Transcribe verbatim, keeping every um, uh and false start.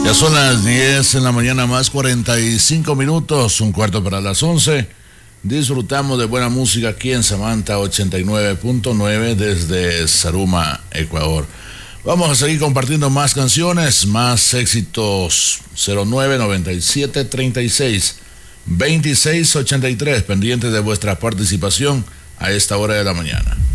Ya son las diez en la mañana más cuarenta y cinco minutos, un cuarto para las once. Disfrutamos de buena música aquí en Samantha ochenta y nueve punto nueve desde Zaruma, Ecuador. Vamos a seguir compartiendo más canciones, más éxitos. Cero nueve noventa y siete treinta y seis veintiséis ochenta y tres, pendientes de vuestra participación a esta hora de la mañana.